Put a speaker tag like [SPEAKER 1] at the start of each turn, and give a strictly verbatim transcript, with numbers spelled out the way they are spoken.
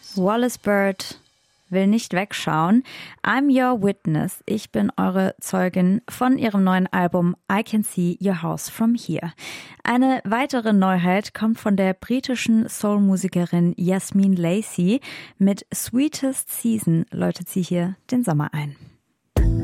[SPEAKER 1] Wallace Bird will nicht wegschauen. I'm your witness. Ich bin eure Zeugin von ihrem neuen Album I Can See Your House From Here. Eine weitere Neuheit kommt von der britischen Soul-Musikerin Yasmin Lacey. Mit Sweetest Season läutet sie hier den Sommer ein.